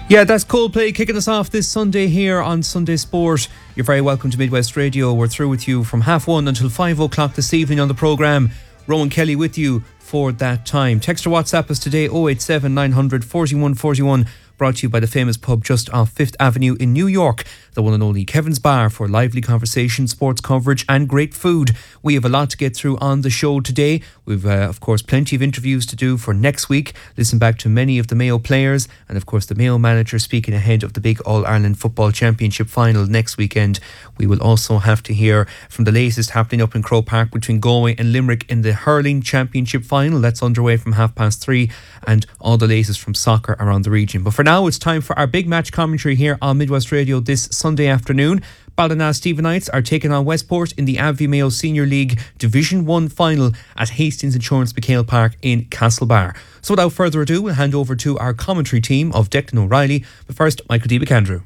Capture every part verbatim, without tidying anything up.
Yeah, that's Coldplay kicking us off this Sunday here on Sunday Sport. You're very welcome to Midwest Radio. We're through with you from half one until five o'clock this evening on the programme. Rowan Kelly with you for that time. Text or WhatsApp us today oh eight seven nine hundred forty-one forty-one. Brought to you by the famous pub just off Fifth Avenue in New York, the one and only Kevin's Bar, for lively conversation, sports coverage and great food. We have a lot to get through on the show today. We've, uh, of course, plenty of interviews to do for next week. Listen back to many of the Mayo players and, of course, the Mayo manager speaking ahead of the big All-Ireland Football Championship final next weekend. We will also have to hear from the latest happening up in Croke Park between Galway and Limerick in the Hurling Championship final. That's underway from half past three, and all the latest from soccer around the region. But for now, it's time for our big match commentary here on Midwest Radio this Sunday afternoon. Ballina Stephenites are taking on Westport in the A V Mayo Senior League Division one final at Hastings Insurance McHale Park in Castlebar. So without further ado, we'll hand over to our commentary team of Declan O'Reilly. But first, Michael D. McAndrew.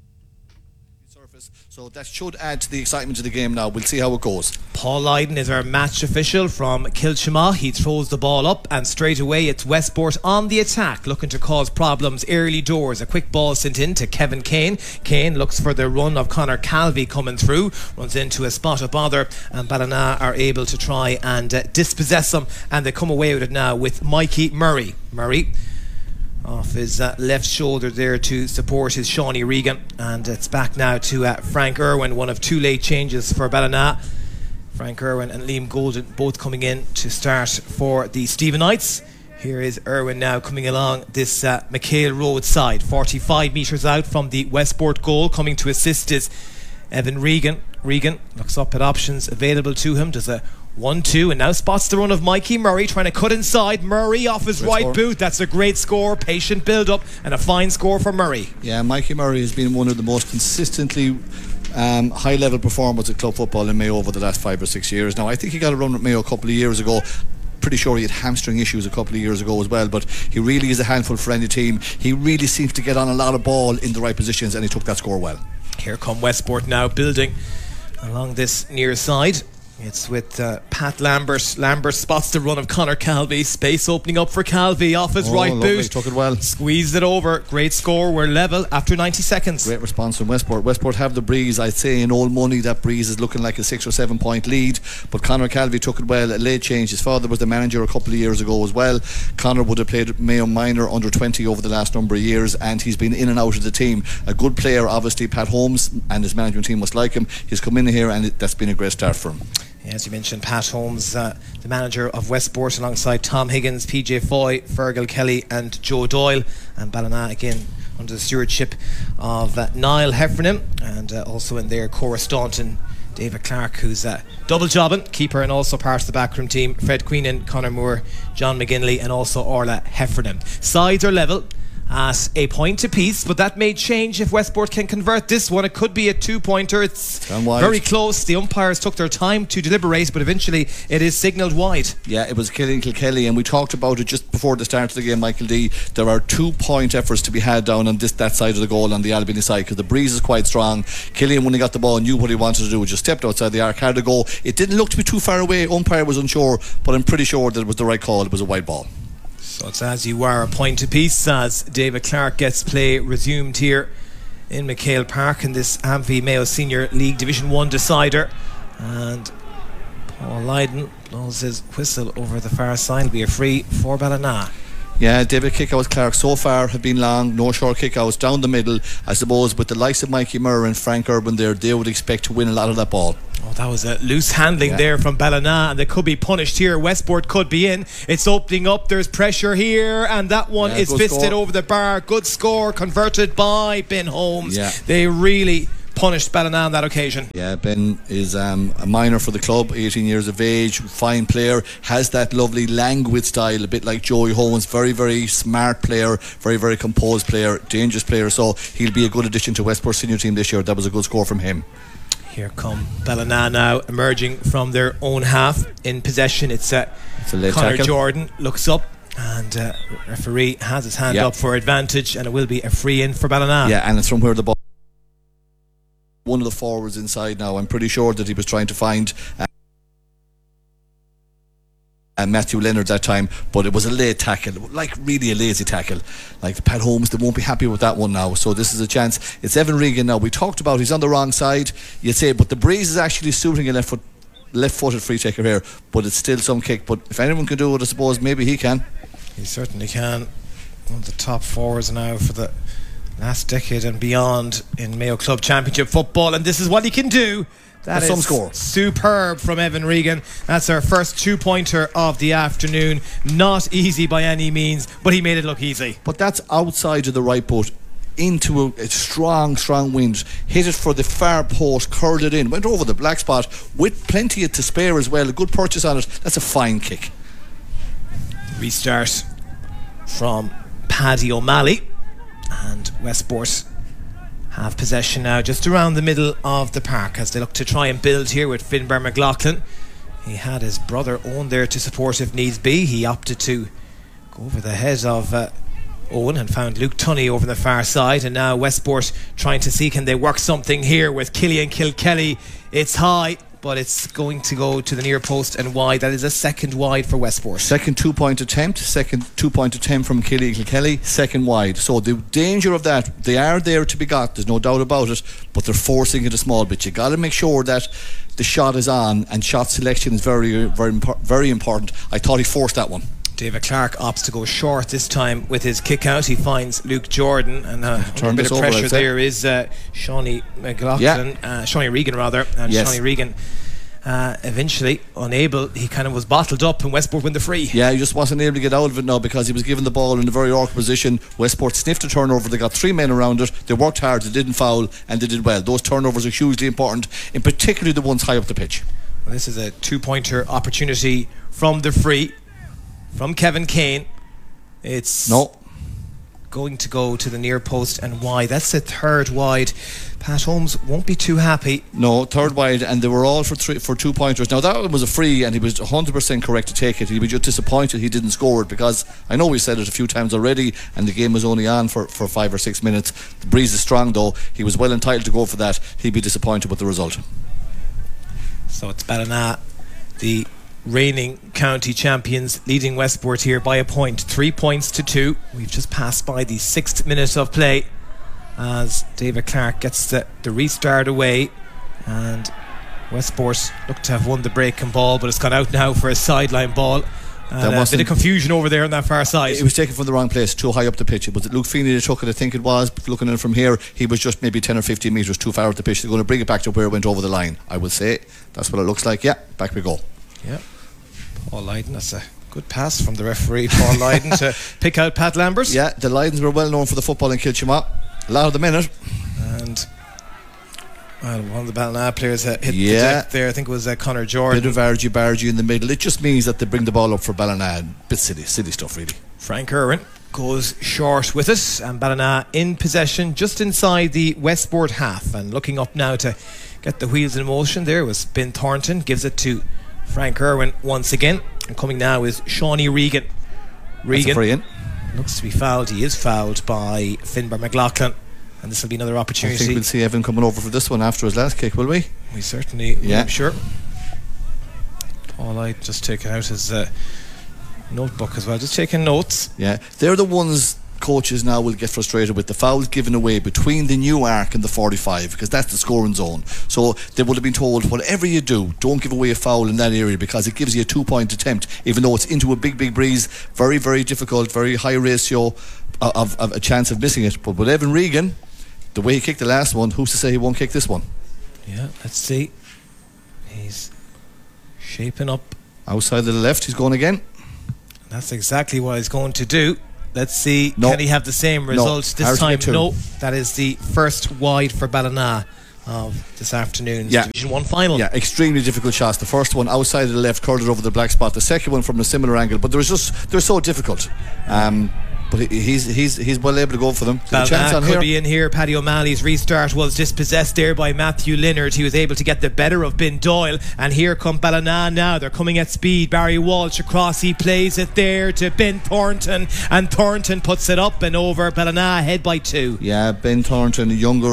So that should add to the excitement of the game now. We'll see how it goes. Paul Lydon is our match official from Kilchima. He throws the ball up and straight away it's Westport on the attack, looking to cause problems early doors. A quick ball sent in to Kevin Kane. Kane looks for the run of Conor Calvey coming through, runs into a spot of bother, and Ballina are able to try and uh, dispossess him, and they come away with it now with Mikey Murray. Murray off his uh, left shoulder there to support his Shawnee Regan, and it's back now to uh, Frank Irwin, one of two late changes for Ballina. Frank Irwin and Liam Golden both coming in to start for the Stephenites. Here is Irwin now coming along this uh, McHale Road side, forty-five metres out from the Westport goal. Coming to assist is Evan Regan. Regan looks up at options available to him, does a one two, and now spots the run of Mikey Murray trying to cut inside. Murray off his great right score. boot. That's a great score, patient build up, and a fine score for Murray. Yeah, Mikey Murray has been one of the most consistently um, high level performers at club football in Mayo over the last five or six years. Now I think he got a run with Mayo a couple of years ago. Pretty sure he had hamstring issues a couple of years ago as well, but he really is a handful for any team. He really seems to get on a lot of ball in the right positions, and he took that score well. Here come Westport now building along this near side. It's with uh, Pat Lambert. Lambert spots the run of Conor Calvey. Space opening up for Calvey off his oh, right lovely. boot. Took it well. Squeezed it over. Great score. We're level after ninety seconds. Great response from Westport. Westport have the breeze. I'd say in old money that breeze is looking like a six or seven point lead. But Conor Calvey took it well. A late change. His father was the manager a couple of years ago as well. Conor would have played Mayo minor under twenty over the last number of years, and he's been in and out of the team. A good player, obviously. Pat Holmes and his management team must like him. He's come in here, and it, that's been a great start for him. As you mentioned, Pat Holmes, uh, the manager of Westport, alongside Tom Higgins, P J Foy, Fergal Kelly and Joe Doyle, and Ballina again under the stewardship of uh, Niall Heffernan, and uh, also in there Cora Staunton, David Clark, who's uh, double jobbing, keeper and also part of the backroom team, Fred Queenan, Conor Moore, John McGinley and also Orla Heffernan. Sides are level at a point apiece, but that may change if Westport can convert this one. It could be a two-pointer. It's very close. The umpires took their time to deliberate, but eventually it is signalled wide. Yeah, it was Kilkenny, and we talked about it just before the start of the game, Michael D. There are two-point efforts to be had down on this that side of the goal on the Albany side, because the breeze is quite strong. Killian, when he got the ball, knew what he wanted to do, just stepped outside the arc, had to go. It didn't look to be too far away. Umpire was unsure, but I'm pretty sure that it was the right call. It was a wide ball. So it's as you were, a point apiece as David Clark gets play resumed here in McHale Park in this A V Mayo Senior League Division one decider. And Paul Lydon blows his whistle over the far side. It'll be a free for Ballina. Yeah, David kickouts Clark so far have been long, no short kickouts down the middle. I suppose with the likes of Mikey Murray and Frank Urban there, they would expect to win a lot of that ball. Oh, that was a loose handling yeah. there from Ballina, and they could be punished here. Westport could be in. It's opening up. There's pressure here, and that one yeah, is fisted score. over the bar. Good score, converted by Ben Holmes. Yeah. They really punished Ballina on that occasion. Yeah, Ben is um, a minor for the club, eighteen years of age, fine player, has that lovely languid style, a bit like Joey Holmes. Very, very smart player, very, very composed player, dangerous player. So he'll be a good addition to Westport senior team this year. That was a good score from him. Here come Ballina now emerging from their own half in possession. It's, uh, it's a late Conor tackle. Jordan looks up, and uh, referee has his hand yep. up for advantage, and it will be a free in for Ballina. Yeah, and it's from where the ball, one of the forwards inside now. I'm pretty sure that he was trying to find uh, and Matthew Leonard that time, but it was a late tackle, like really a lazy tackle. Like Pat Holmes, they won't be happy with that one now. So this is a chance. It's Evan Regan now. We talked about he's on the wrong side, you'd say, but the breeze is actually suiting a left foot, left-footed free taker here. But it's still some kick. But if anyone can do it, I suppose maybe he can. He certainly can. One of the top forwards now for the last decade and beyond in Mayo Club Championship football, and this is what he can do. That That's is some score. Superb from Evan Regan. That's our first two-pointer of the afternoon. Not easy by any means, but he made it look easy. But that's outside of the right boot, into a, a strong, strong wind. Hit it for the far post, curled it in, went over the black spot with plenty to spare as well. A good purchase on it. That's a fine kick. Restart from Paddy O'Malley, and Westport have possession now just around the middle of the park as they look to try and build here with Finbar McLaughlin. He had his brother Owen there to support if needs be. He opted to go over the head of uh, Owen and found Luke Tunney over the far side, and now Westport trying to see can they work something here with Killian Kilkelly. It's high, but it's going to go to the near post and wide. That is a second wide for Westport. Second two-point attempt, second two-point attempt from Killian Kilkelly, second wide. So the danger of that, they are there to be got, there's no doubt about it, but they're forcing it a small bit. You got to make sure that the shot is on, and shot selection is very, very, very important. I thought he forced that one. David Clark opts to go short this time with his kick out. He finds Luke Jordan, and uh, Turn a bit this of over, pressure I'd say. there is uh, Shawnee McLaughlin, Yeah. uh, Shawnee Regan rather, and Yes. Shawnee Regan uh, eventually unable. He kind of was bottled up, and Westport win the free. Yeah, he just wasn't able to get out of it now because he was given the ball in a very awkward position. Westport sniffed a turnover. They got three men around it. They worked hard. They didn't foul, and they did well. Those turnovers are hugely important, in particularly the ones high up the pitch. Well, this is a two-pointer opportunity from the free from Kevin Kane. It's No. going to go to the near post and wide. That's a third wide. Pat Holmes won't be too happy. No, third wide, and they were all for three, for two pointers. Now that one was a free, and he was one hundred percent correct to take it. He'd be just disappointed he didn't score it, because I know we said it a few times already, and the game was only on for, for five or six minutes. The breeze is strong though. He was well entitled to go for that. He'd be disappointed with the result. So it's Ballina, the reigning county champions, leading Westport here by a point, three points to two. We've just passed by the sixth minute of play as David Clark gets the, the restart away, and Westport look to have won the break and ball, but it's gone out now for a sideline ball. And a bit of confusion over there on that far side. It was taken from the wrong place, too high up the pitch. It was Luke Feeney that took it, I think it was. Looking at it from here, he was just maybe ten or fifteen metres too far up the pitch. They're going to bring it back to where it went over the line, I would say. That's what it looks like. Yeah, back we go. Yeah, Paul Lydon, that's a good pass from the referee, Paul Lydon, to pick out Pat Lambert. Yeah, the Lydons were well known for the football in Kilchima. A lot of them in it. And well, one of the Ballina players uh, hit Yeah. the deck there. I think it was uh, Connor Jordan. Bit of argy bargy in the middle. It just means that they bring the ball up for Ballina. Bit silly, silly stuff really. Frank Irwin goes short with it, and Ballina in possession just inside the Westport half. And looking up now to get the wheels in motion there was Ben Thornton, gives it to Frank Irwin once again, and coming now is Shawnee Regan. Regan That's a free in. looks to be fouled. He is fouled by Finbar McLaughlin, and this will be another I opportunity. think we'll see Evan coming over for this one after his last kick, will we? We certainly, Yeah. I'm sure. Paul, I just taking out his uh, notebook as well, just taking notes. Yeah, they're the ones coaches now will get frustrated with, the fouls given away between the new arc and the forty-five, because that's the scoring zone. So they would have been told, whatever you do, don't give away a foul in that area, because it gives you a two point attempt, even though it's into a big big breeze. Very very difficult, very high ratio of, of a chance of missing it. But with Evan Regan, the way he kicked the last one, who's to say he won't kick this one? Yeah, let's see. He's shaping up. Outside of the left, he's going again. That's exactly what he's going to do. Let's see, No. can he have the same results No. this time? Two. No, that is the first wide for Ballina of this afternoon's Yeah. Division one final. Yeah, extremely difficult shots. The first one outside of the left, curled it over the black spot. The second one from a similar angle, but there's just they're so difficult. Um, but he- he's he's he's well able to go for them. So the chance Ballina on could here. be in here. Paddy O'Malley's restart was dispossessed there by Matthew Linnard. He was able to get the better of Ben Doyle, and here come Ballina now. They're coming at speed. Barry Walsh across, he plays it there to Ben Thornton, and Thornton puts it up and over. Ballina ahead by two. Yeah, Ben Thornton, a younger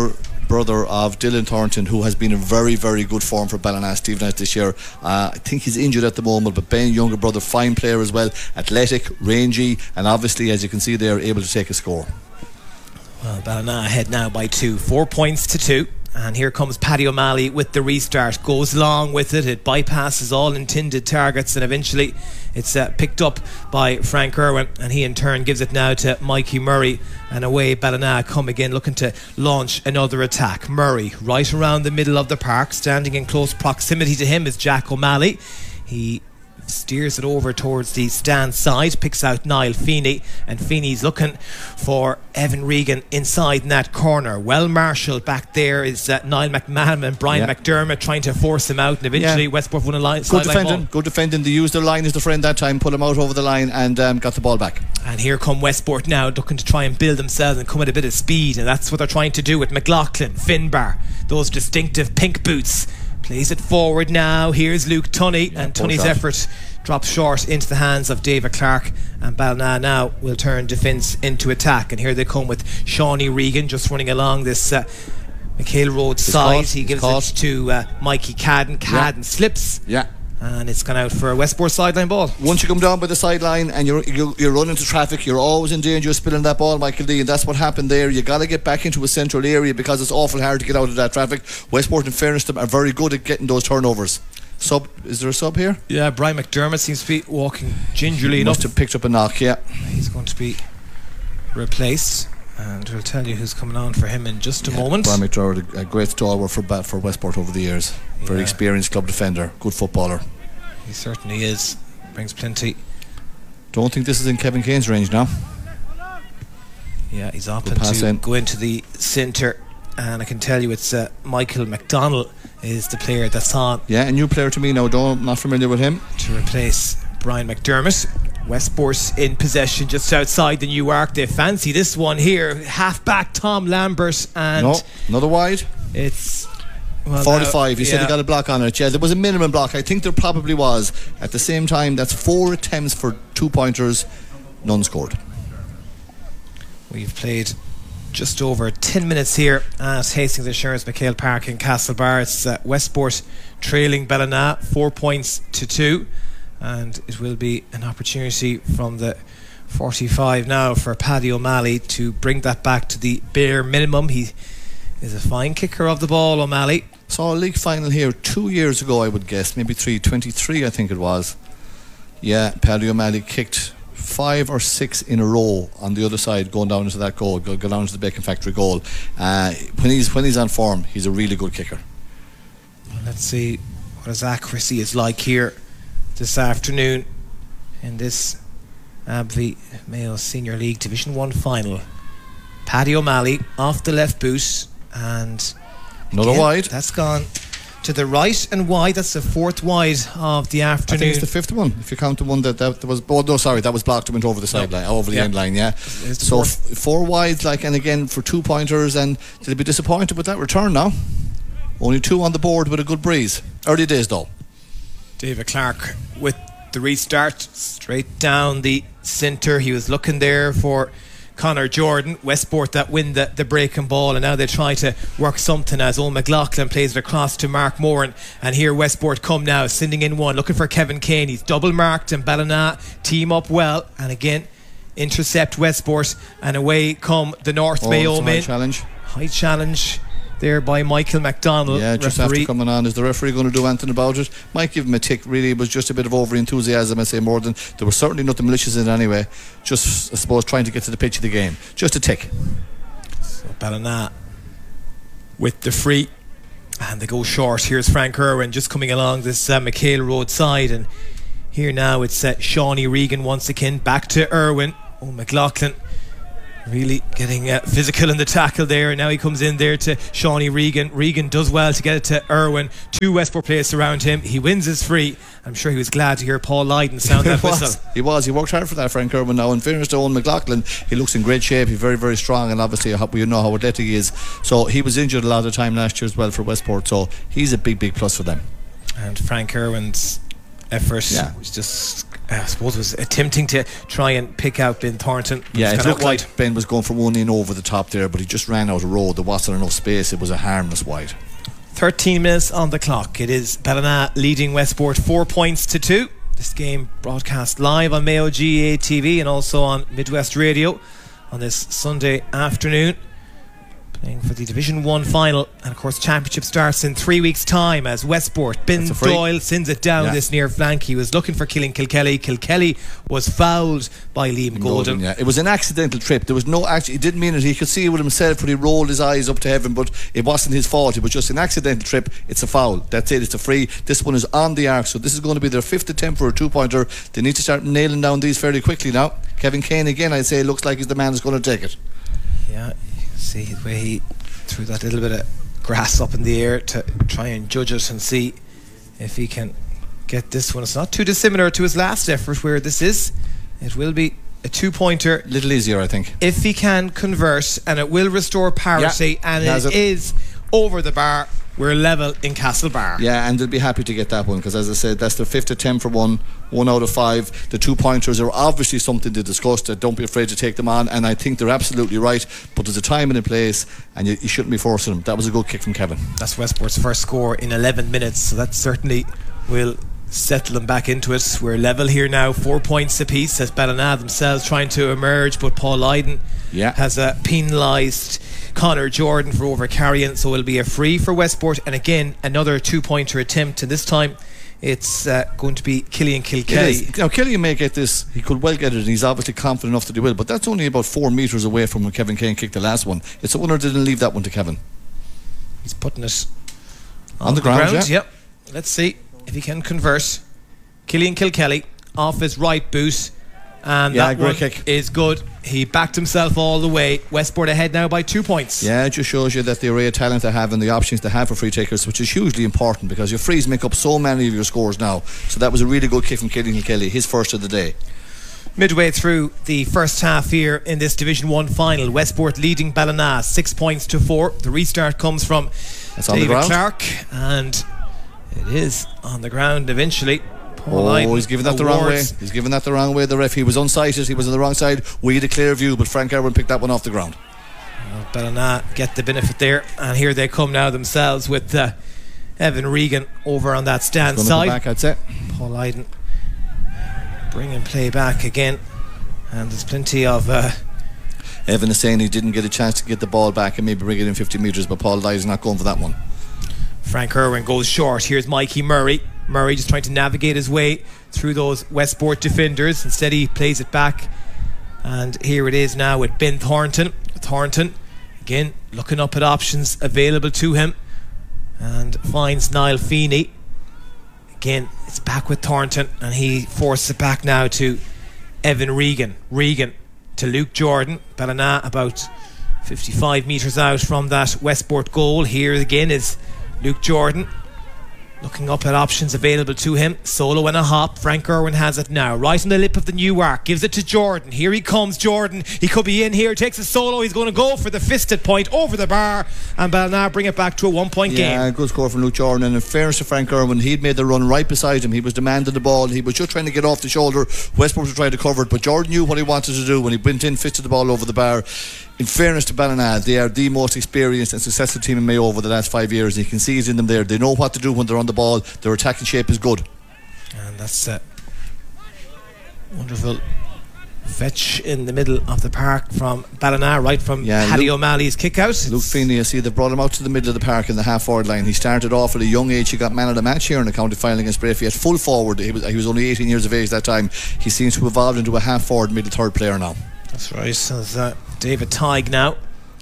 brother of Dylan Thornton, who has been in very, very good form for Ballina Stevenage this year. Uh, I think he's injured at the moment, but Ben, younger brother, fine player as well, athletic, rangy, and obviously, as you can see, they are able to take a score. Well, Ballina ahead now by two, four points to two. And here comes Paddy O'Malley with the restart. Goes along with it. It bypasses all intended targets, and eventually it's uh, picked up by Frank Irwin, and he in turn gives it now to Mikey Murray. And away Ballina come again, looking to launch another attack. Murray right around the middle of the park. Standing in close proximity to him is Jack O'Malley. He steers it over towards the stand side, picks out Niall Feeney, and Feeney's looking for Evan Regan inside in that corner. Well marshalled back there is uh, Niall McMahon and Brian yeah. McDermott trying to force him out, and eventually yeah. Westport won a line. Good defending, good defending. They used their line as the friend that time, put him out over the line, and um, got the ball back. And here come Westport now, looking to try and build themselves and come at a bit of speed, and that's what they're trying to do with McLaughlin, Finbar, those distinctive pink boots. Plays it forward now. Here's Luke Tunney, yeah, and Tunney's effort drops short into the hands of David Clark, and Ballina now will turn defence into attack. And here they come with Shawnee Regan just running along this uh, McHale Road it's side. Caught. He gives caught. it to uh, Mikey Cadden. Cadden yeah. slips. Yeah. And it's gone out for a Westport sideline ball. Once you come down by the sideline and you're, you're you're running into traffic, you're always in danger of spilling that ball, Michael D, and that's what happened there. You got to get back into a central area because it's awful hard to get out of that traffic. Westport, in fairness to them, are very good at getting those turnovers. Sub, is there a sub here? Yeah, Brian McDermott seems to be walking gingerly he enough. Must have picked up a knock. Yeah, he's going to be replaced, and we'll tell you who's coming on for him in just a yeah, moment. Brian McDermott, a great stalwart for for Westport over the years. Very yeah. experienced club defender, good footballer. He certainly is. Brings plenty. Don't think this is in Kevin Kane's range now. Yeah, he's up to in. go into the centre, and I can tell you it's uh, Michael McDonald is the player that's on. Yeah, a new player to me now. Don't not familiar with him. To replace Brian McDermott. Westport in possession just outside the new arc. They fancy this one here. Half back Tom Lambert, and no, another wide. It's well forty-five. now, you yeah. said he got a block on it. Yeah, there was a minimum block. I think there probably was. At the same time, that's four attempts for two pointers, none scored. We've played just over ten minutes here at Hastings Insurance McHale Park in Castlebar. It's uh, Westport trailing Ballina four points to two, and it will be an opportunity from the forty-five now for Paddy O'Malley to bring that back to the bare minimum. He is a fine kicker of the ball, O'Malley. Saw a league final here two years ago, I would guess, maybe three, twenty-three I think it was. Yeah, Paddy O'Malley kicked five or six in a row on the other side, going down into that goal, go, go down into the Bacon Factory goal. Uh, when he's when he's on form, he's a really good kicker. Let's see what his accuracy is like here this afternoon in this Abbey Mayo Senior League Division one final. Paddy O'Malley off the left boot, and another again, wide. That's gone to the right and wide. That's the fourth wide of the afternoon. I think it's the fifth one if you count the one that, that was oh no sorry that was blocked and went over the sideline no. over the yeah. end line. Yeah, so f- four wides, like, and again for two pointers, and they'll be disappointed with that return now. Only two on the board with a good breeze. Early days though. David Clark with the restart straight down the centre. He was looking there for Conor Jordan. Westport that win the, the breaking ball, and now they try to work something as Owen McLaughlin plays it across to Mark Moran. And here Westport come now, sending in one, looking for Kevin Kane. He's double marked, and Ballina team up well, and again intercept Westport, and away come the North oh, Mayo men. High challenge. High challenge there by Michael McDonald. Yeah, just referee. after coming on, is the referee going to do anything about it? Might give him a tick. Really, it was just a bit of over enthusiasm, I say, more than there was certainly nothing malicious in it anyway. Just, I suppose, trying to get to the pitch of the game. Just a tick. So Ballina with the free, and they go short. Here's Frank Irwin just coming along this uh, McHale Road side, and here now it's uh, Shawnee Regan once again back to Irwin. Oh, McLaughlin really getting uh, physical in the tackle there, and now he comes in there to Shawnee Regan. Regan does well to get it to Irwin. Two Westport players surround him. He wins his free. I'm sure he was glad to hear Paul Lydon sound that was. whistle. He was. He worked hard for that, Frank Irwin. Now, in fairness to Owen McLaughlin, he looks in great shape. He's very, very strong, and obviously we know how athletic he is. So he was injured a lot of the time last year as well for Westport. So he's a big, big plus for them. And Frank Irwin's effort yeah. was just I suppose was attempting to try and pick out Ben Thornton. Yeah, it looked wide. like Ben was going for one in over the top there, but he just ran out of road. There wasn't enough space. It was a harmless wide. thirteen minutes on the clock. It is Ballina leading Westport four points to two. This game broadcast live on Mayo G A T V and also on Midwest Radio on this Sunday afternoon. Playing for the Division one final, and of course championship starts in three weeks time as Westport. Ben Doyle sends it down yeah. this near flank. He was looking for Killian Kilkelly. Kilkelly was fouled by Liam Golden. Golden yeah. It was an accidental trip. There was no actually. He didn't mean it. He could see it with himself, but he rolled his eyes up to heaven. But it wasn't his fault. It was just an accidental trip. It's a foul. That's it. It's a free. This one is on the arc. So this is going to be their fifth attempt for a two-pointer. They need to start nailing down these fairly quickly now. Kevin Kane again. I'd say looks like he's the man who's going to take it. Yeah. See the way he threw that little bit of grass up in the air to try and judge it and see if he can get this one. It's not too dissimilar to his last effort, where this is. It will be a two-pointer. Little easier, I think. If he can convert, and it will restore parity, yeah, and it, it is over the bar. We're level in Castlebar. Yeah, and they'll be happy to get that one, because as I said, that's their fifth attempt for one, one out of five. The two pointers are obviously something to discuss. Don't be afraid to take them on, and I think they're absolutely right. But there's a time and a place, and you, you shouldn't be forcing them. That was a good kick from Kevin. That's Westport's first score in eleven minutes, so that certainly will settle them back into it. We're level here now, four points apiece, as Ballina themselves trying to emerge, but Paul Lydon yeah. has uh, penalised Connor Jordan for overcarrying, so it'll be a free for Westport, and again another two-pointer attempt, and this time it's uh, going to be Killian Kilkelly. Now Killian may get this, he could well get it, and he's obviously confident enough that he will, but that's only about four metres away from when Kevin Kane kicked the last one. It's a wonder they didn't leave that one to Kevin. He's putting it on, on the, the ground, ground. Yeah. Yep. Let's see if he can convert. Killian Kilkelly off his right boot, and yeah, that one kick. is good. He backed himself all the way. Westport ahead now by two points. Yeah, it just shows you that the array of talent they have and the options they have for free takers, which is hugely important, because your frees make up so many of your scores now. So that was a really good kick from Killian Kilkelly, his first of the day. Midway through the first half here in this Division one final, Westport leading Ballina six points to four. The restart comes from That's David on the Clark, and it is on the ground eventually. Paul oh, Lydon he's giving that the wrong way. He's giving that the wrong way. The ref, he was unsighted. He was on the wrong side. We had a clear view, but Frank Irwin picked that one off the ground. Well, Ballina get the benefit there, and here they come now themselves with uh, Evan Regan over on that stand side. Back, I'd say. Paul Lydon bringing play back again, and there's plenty of. Uh, Evan is saying he didn't get a chance to get the ball back and maybe bring it in fifty metres, but Paul Lydon's not going for that one. Frank Irwin goes short. Here's Mikey Murray. Murray just trying to navigate his way through those Westport defenders. Instead he plays it back, and here it is now with Ben Thornton. Thornton again looking up at options available to him, and finds Niall Feeney. Again it's back with Thornton, and he forces it back now to Evan Regan. Regan to Luke Jordan. Ballina about fifty-five metres out from that Westport goal. Here again is Luke Jordan looking up at options available to him. Solo and a hop. Frank Irwin has it now, right on the lip of the new arc. Gives it to Jordan. Here he comes, Jordan. He could be in here. Takes a solo. He's going to go for the fisted point over the bar, and Ballina bring it back to a one-point yeah, game. Yeah, good score from Luke Jordan. And in fairness to Frank Irwin, he'd made the run right beside him. He was demanding the ball. He was just trying to get off the shoulder. Westport was trying to cover it, but Jordan knew what he wanted to do when he went in, fisted the ball over the bar. In fairness to Ballina, they are the most experienced and successful team in Mayo over the last five years. You can see it in them there. They know what to do when they're on the ball. Their attacking shape is good. And that's a wonderful fetch in the middle of the park from Ballina, right from yeah, Paddy Luke, O'Malley's kick out. Luke Feeney, you see, they brought him out to the middle of the park in the half forward line. He started off at a young age. He got man of the match here in the county final against Brafey at full forward. He was, he was only eighteen years of age that time. He seems to have evolved into a half forward, middle third player now. That's right. So there's uh, David Tighe now,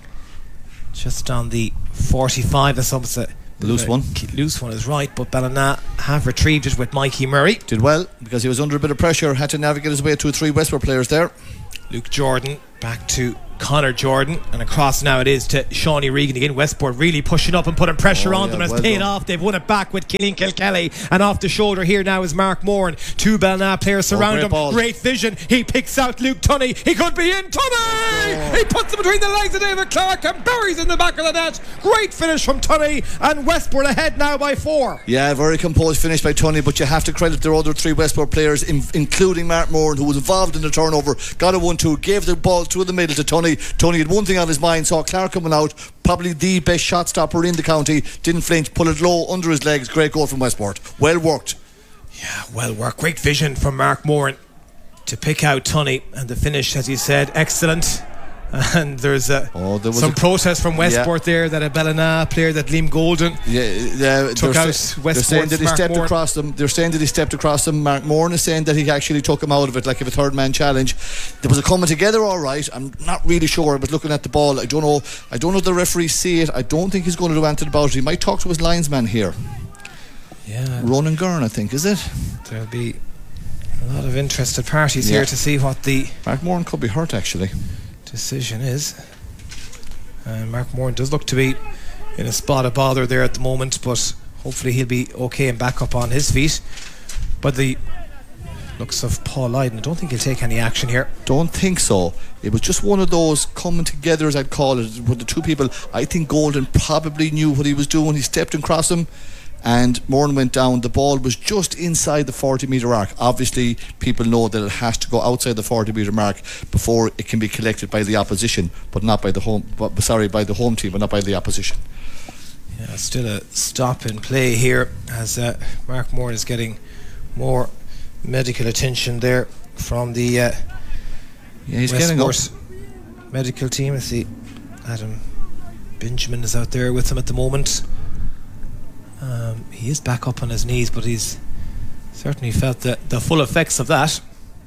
just on the forty-five. That's opposite. The loose one. Loose one is right, but Ballina have retrieved it with Mikey Murray. Did well, because he was under a bit of pressure, had to navigate his way to three Westport players there. Luke Jordan back to Connor Jordan, and across now it is to Shawnee Regan again. Westport really pushing up and putting pressure oh, on yeah, them, and it's well paid done. off. They've won it back with Killeen Kilkelly, and off the shoulder here now is Mark Moore, and two Ballina players surround great him. ball. Great vision. He picks out Luke Tunney. He could be in. Tunney! Oh. He puts it between the legs of David Clark and buries in the back of the net. Great finish from Tunney, and Westport ahead now by four. Yeah, very composed finish by Tunney, but you have to credit their other three Westport players, in, including Mark Moore, who was involved in the turnover, got a one two, gave the ball through the middle to Tunney. Tunney had one thing on his mind, saw Clark coming out, probably the best shot stopper in the county, didn't flinch, put it low under his legs. Great goal from Westport. Well worked. Yeah, well worked. Great vision from Mark Moore to pick out Tunney, and the finish, as you said, excellent. And there's a, oh, there was some a, protest from Westport yeah. there, that a Ballina player, that Liam Golden yeah, yeah, took out sa- Westport's they're saying that he Mark stepped Moore. across them. They're saying that he stepped across them. Mark Moore is saying that he actually took him out of it, like if a third man challenge. There was a coming together, all right. I'm not really sure. I was looking at the ball. I don't know. I don't know if the referee see it. I don't think he's going to do anything about it. He might talk to his linesman here. Yeah, Ronan Gurn, I think, is it? There'll be a lot of interested parties yeah. here to see what the Mark Moore could be hurt actually. decision is. And Mark Moore does look to be in a spot of bother there at the moment, but hopefully he'll be okay and back up on his feet. But the looks of Paul Lydon, I don't think he'll take any action here. Don't think so. It was just one of those coming together, as I'd call it, with the two people. I think Golden probably knew what he was doing. He stepped across him, and Moran went down. The ball was just inside the forty metre arc. Obviously people know that it has to go outside the forty metre mark before it can be collected by the opposition, but not by the home but, sorry by the home team, but not by the opposition. Yeah, still a stop in play here, as uh, Mark Moore is getting more medical attention there from the uh, yeah, he's getting up. medical team. I see Adam Benjamin is out there with him at the moment. Um, he is back up on his knees, but he's certainly felt the, the full effects of that.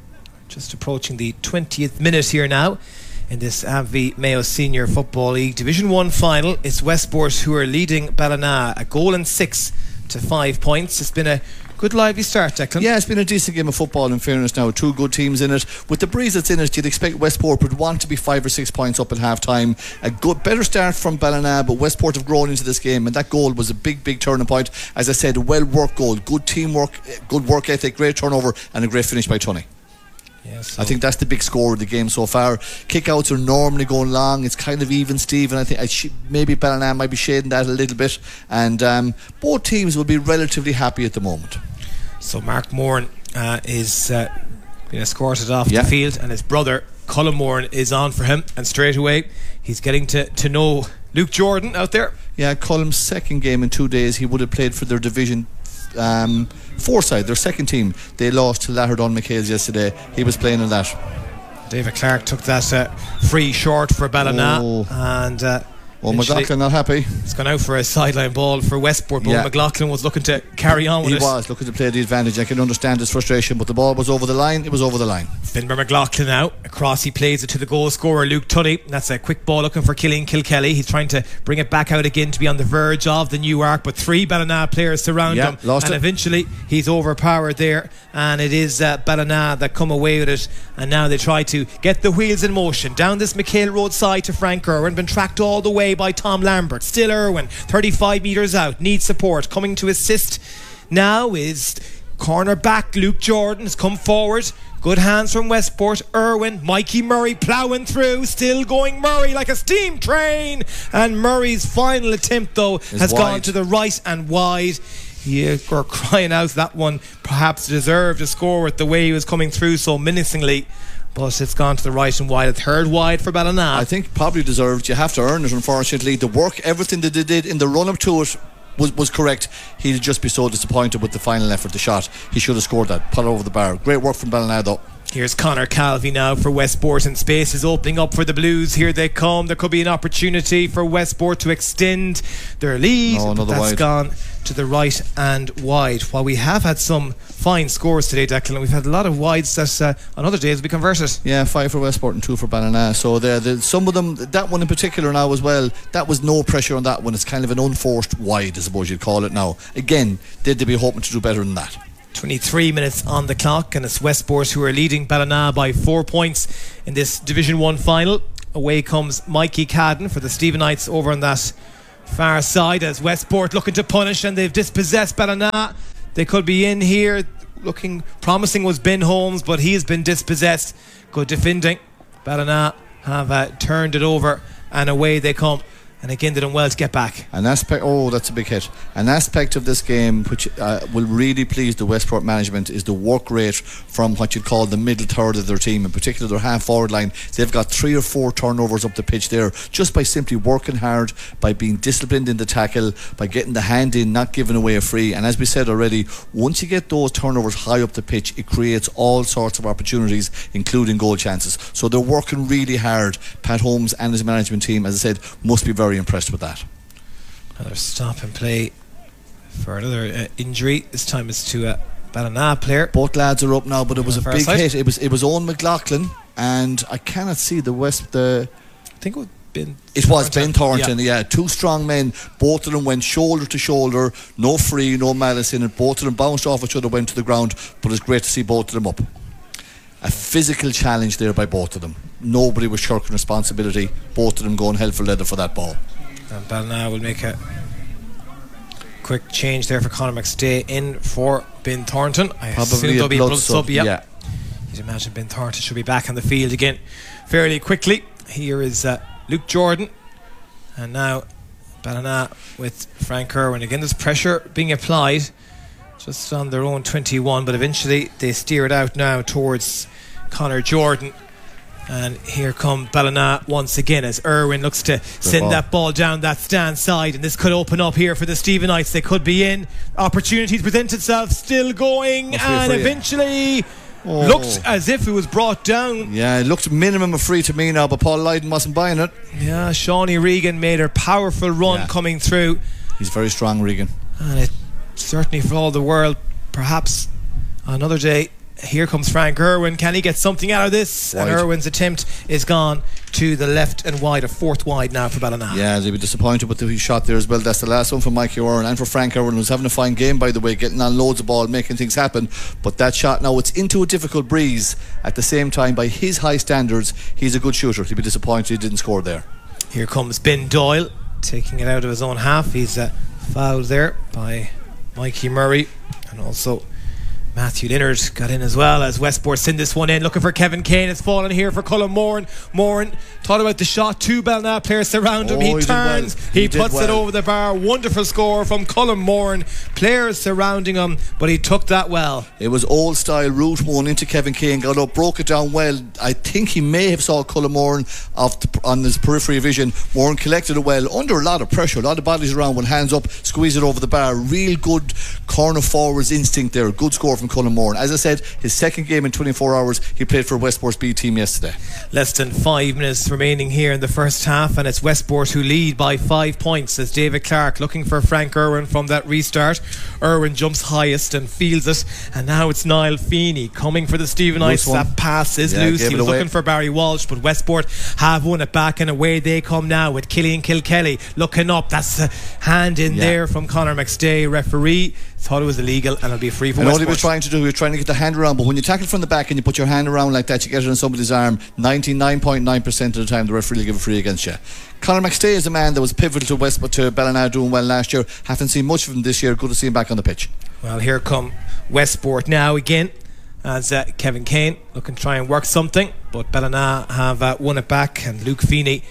Just approaching the twentieth minute here now in this A V Mayo Senior Football League Division one final. It's Westport who are leading Ballina a goal and six to five points. It's been a good lively start, Declan. Yeah, it's been a decent game of football, in fairness now. Two good teams in it. With the breeze that's in it, you'd expect Westport would want to be five or six points up at half time. A good, better start from Ballina, but Westport have grown into this game, and that goal was a big, big turning point. As I said, a well-worked goal. Good teamwork, good work ethic, great turnover, and a great finish by Tunney. Yeah, so I think that's the big score of the game so far. Kickouts are normally going long. It's kind of even, Steve, and I think I sh- maybe Ballina might be shading that a little bit, and um, both teams will be relatively happy at the moment. So Mark Moran uh, is uh, being escorted off yeah. the field, and his brother Colin Moran is on for him, and straight away he's getting to, to know Luke Jordan out there. Yeah, Colum's second game in two days. He would have played for their division um, four side, their second team. They lost to Laherdon McHale's yesterday. He was playing in that. David Clark took that uh, free short for Ballina, oh. and uh, Oh, McLaughlin not happy. It's gone out for a sideline ball for Westport, but yeah. McLaughlin was looking to carry on with he it. He was looking to play the advantage. I can understand his frustration, but the ball was over the line. It was over the line. Finbar McLaughlin now across, he plays it to the goal scorer Luke Tunney. That's a quick ball looking for Killeen Kilkelly. He's trying to bring it back out again to be on the verge of the new arc, but three Ballina players surround yeah, him, lost and it. eventually he's overpowered there, and it is uh, Ballina that come away with it, and now they try to get the wheels in motion down this McHale Road side to Frank Irwin, been tracked all the way by Tom Lambert. Still Irwin, thirty-five metres out, needs support. Coming to assist now is corner back Luke Jordan, has come forward. Good hands from Westport. Irwin, Mikey Murray ploughing through, still going Murray like a steam train, and Murray's final attempt though is has wide. gone to the right and wide. You were crying out that one perhaps deserved a score with the way he was coming through so menacingly, but it's gone to the right and wide. A third wide for Ballina. I think probably deserved. You have to earn it, unfortunately. The work, everything that they did in the run-up to it was, was correct. He'd just be so disappointed with the final effort, the shot. He should have scored that, put it over the bar. Great work from Ballina though. Here's Conor Calvey now for Westport, and space is opening up for the Blues. Here they come. There could be an opportunity for Westport to extend their lead. Oh, but another that's wide. gone to the right and wide. While we have had some fine scores today, Declan, we've had a lot of wides that uh, on other days will be converted. Yeah, five for Westport and two for Ballina. So there, the, some of them, that one in particular now as well, that was no pressure on that one. It's kind of an unforced wide, I suppose you'd call it now. Again, they'd be hoping to do better than that. twenty-three minutes on the clock, and it's Westport who are leading Ballina by four points in this Division one final. away comes Mikey Cadden for the Stephenites over on that far side as Westport looking to punish, and they've dispossessed Ballina. They could be in here. Looking promising was Ben Holmes, but he has been dispossessed. Good defending. Ballina have uh, turned it over, and away they come. And again, they done well to get back. An aspect, oh, that's a big hit. An aspect of this game which uh, will really please the Westport management is the work rate from what you'd call the middle third of their team, in particular their half forward line. They've got three or four turnovers up the pitch there, just by simply working hard, by being disciplined in the tackle, by getting the hand in, not giving away a free. And as we said already, once you get those turnovers high up the pitch, it creates all sorts of opportunities, including goal chances. So they're working really hard. Pat Holmes and his management team, as I said, must be very impressed with that. Another stop and play for another uh, injury. This time it's to a Ballina player. Both lads are up now, but it was a big side. hit. It was it was Owen McLaughlin, and I cannot see the West. The I think it was Ben. It was Ben Thornton. Yeah. yeah, two strong men. Both of them went shoulder to shoulder, no free, no malice in it. Both of them bounced off each other, went to the ground. But it's great to see both of them up. A physical challenge there by both of them. Nobody was shirking responsibility. Both of them going hell for leather for that ball. And Ballina will make a quick change there for Conor McStay in for Ben Thornton. I Probably assume there'll be a blood sub. yeah. yeah. You'd imagine Ben Thornton should be back on the field again fairly quickly. Here is uh, Luke Jordan, and now Ballina with Frank Irwin. Again, there's pressure being applied just on their own twenty-one, but eventually they steer it out now towards Conor Jordan. And here come Ballina once again as Irwin looks to send ball. that ball down that stand side, and this could open up here for the Stephenites. They could be in. Opportunities present itself, still going, and eventually oh. looked as if it was brought down. Yeah, it looked minimum of free to me now, but Paul Lydon wasn't buying it. Yeah, Shawnee Regan made a powerful run yeah. coming through. He's very strong, Regan. And it certainly for all the world, perhaps another day. Here comes Frank Irwin. Can he get something out of this? Wide. And Irwin's attempt is gone to the left and wide, a fourth wide now for Ballina. Yeah, they'll be disappointed with the shot there as well. That's the last one for Mikey Irwin and for Frank Irwin, who's having a fine game, by the way, getting on loads of ball, making things happen. But that shot now, it's into a difficult breeze. At the same time, by his high standards, he's a good shooter. He'll be disappointed he didn't score there. Here comes Ben Doyle, taking it out of his own half. He's uh, fouled there by Mikey Murray, and also Matthew Leonard got in as well as Westport send this one in, looking for Kevin Kane. It's fallen here for Colin Moran. Moran thought about the shot. Two Ballina players surround him. Oh, he, he turns, well. he, he puts well. it over the bar. Wonderful score from Colin Moran. Players surrounding him, but he took that well. It was old style route one into Kevin Kane, got up, broke it down well. I think he may have saw Colin Moran off the, on his periphery vision. Moran collected it well under a lot of pressure, a lot of bodies around, went hands up, squeeze it over the bar. Real good corner forwards instinct there. Good score from Colin Moran. As I said, his second game in twenty-four hours. He played for Westport's B team yesterday. Less than five minutes remaining here in the first half, and it's Westport who lead by five points as David Clark looking for Frank Irwin from that restart. Irwin jumps highest and feels it, and now it's Niall Feeney coming for the Stephenites. That pass is yeah, loose. He was away. looking for Barry Walsh, but Westport have won it back, and away they come now with Killian Kilkelly looking up. That's a hand in yeah. there from Conor McStay. Referee thought it was illegal, and it'll be free for and Westport. all he was trying to do, he was trying to get the hand around, but when you tackle from the back and you put your hand around like that, you get it on somebody's arm, ninety-nine point nine percent of the time the referee will give a free against you. Conor McStay is a man that was pivotal to West, to Ballina doing well last year. Haven't seen much of him this year. Good to see him back on the pitch. Well, here come Westport now again as uh, Kevin Kane looking to try and work something, but Ballina have uh, won it back, and Luke Feeney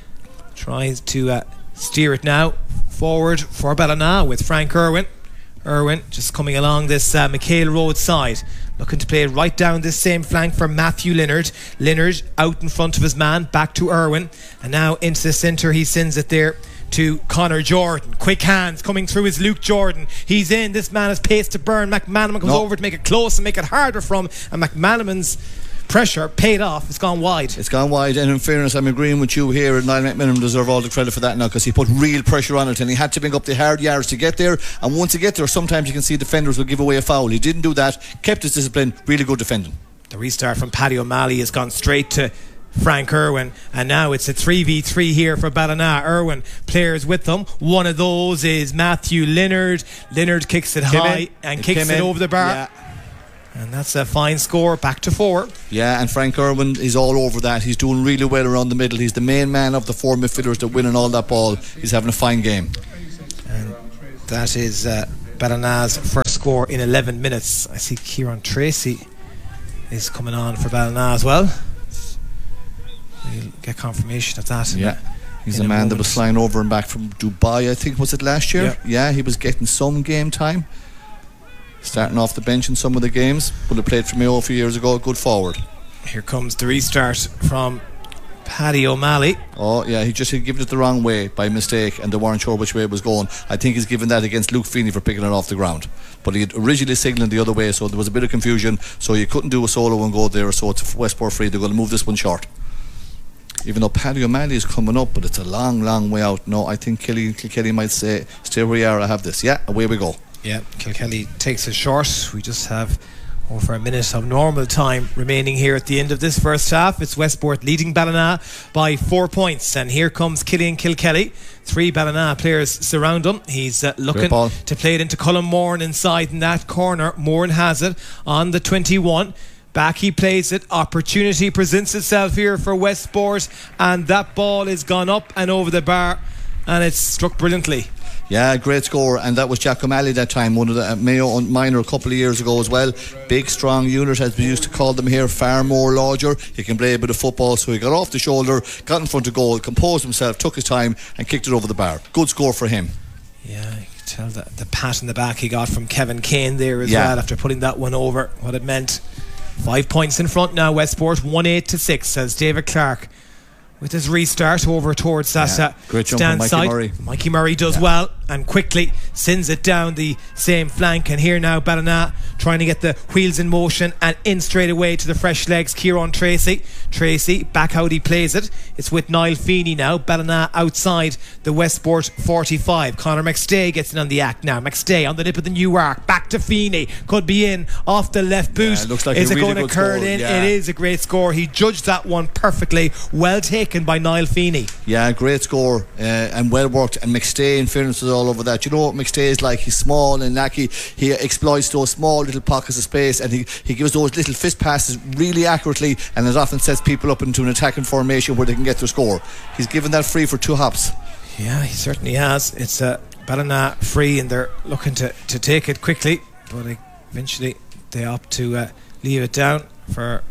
tries to uh, steer it now forward for Ballina with Frank Irwin. Irwin just coming along this uh, McHale Road side, looking to play right down this same flank for Matthew Leonard. Leonard out in front of his man, back to Irwin, and now into the centre. He sends it there to Conor Jordan. Quick hands coming through is Luke Jordan. He's in. This man has pace to burn. McManaman comes no. over to make it close and make it harder from him, and McManaman's pressure paid off. It's gone wide. It's gone wide, and in fairness, I'm agreeing with you here. Niall McMillan deserve all the credit for that now, because he put real pressure on it, and he had to bring up the hard yards to get there. And once you get there, sometimes you can see defenders will give away a foul. He didn't do that. Kept his discipline. Really good defending. The restart from Paddy O'Malley has gone straight to Frank Irwin, and now it's a three v three here for Ballina. Irwin players with them. One of those is Matthew Leonard. Leonard kicks it Came high in. and it kicks it in. over the bar. Yeah. And that's a fine score, back to four. Yeah, and Frank Irwin is all over that. He's doing really well around the middle. He's the main man of the four midfielders that winning all that ball. He's having a fine game. And that is uh, Ballina's first score in eleven minutes. I see Kieran Tracy is coming on for Ballina as well. We'll get confirmation of that. Yeah, he's a, a man moment. that was flying over and back from Dubai, I think, was it last year? Yeah, yeah, he was getting some game time, starting off the bench in some of the games, but he played for Mayo a few years ago. Good forward. Here comes the restart from Paddy O'Malley. Oh yeah, he just had given it the wrong way by mistake, and they weren't sure which way it was going. I think he's given that against Luke Feeney for picking it off the ground, but he had originally signalled the other way, so there was a bit of confusion, so you couldn't do a solo and go there, so it's Westport free. They're going to move this one short, even though Paddy O'Malley is coming up, but it's a long long way out. No, I think Kelly Kilkelly might say, stay where you are, I have this. Yeah, away we go. Yeah, Kilkelly takes it short. We just have over a minute of normal time remaining here at the end of this first half. It's Westport leading Ballina by four points, and here comes Killian Kilkelly. Three Ballina players surround him. He's uh, looking to play it into Colin Moran inside in that corner. Moran has it on the twenty-one. Back he plays it. Opportunity presents itself here for Westport, and that ball is gone up and over the bar, and it's struck brilliantly. Yeah, great score, and that was Jack O'Malley that time, one of the uh, Mayo minor a couple of years ago as well. Big strong unit, as we used to call them here, far more larger. He can play a bit of football, so he got off the shoulder, got in front of goal, composed himself, took his time and kicked it over the bar. Good score for him. Yeah, you can tell that the pat in the back he got from Kevin Kane there as yeah. well after putting that one over, what it meant. Five points in front now, Westport, one eight to six, says David Clark with his restart over towards that yeah. uh, Great jump stand from Mikey side. Murray. Mikey Murray does yeah. well and quickly sends it down the same flank, and here now Ballina trying to get the wheels in motion and in straight away to the fresh legs. Kieran Tracy Tracy back out, he plays it. It's with Niall Feeney now. Ballina outside the Westport forty-five. Conor McStay gets in on the act now. McStay on the nip of the new arc, back to Feeney, could be in off the left boot. Yeah, looks like is a it really going good to curl score. in? Yeah. It is a great score. He judged that one perfectly. Well taken by Niall Feeney. Yeah, great score uh, and well worked. And McStay, in fairness, is all over that. You know what McStay is like? He's small and lacky. He exploits those small little pockets of space, and he, he gives those little fist passes really accurately, and it often sets people up into an attacking formation where they can get their score. He's given that free for two hops. Yeah, he certainly has. It's a uh, Ballina free, and they're looking to, to take it quickly, but eventually they opt to uh, leave it down for.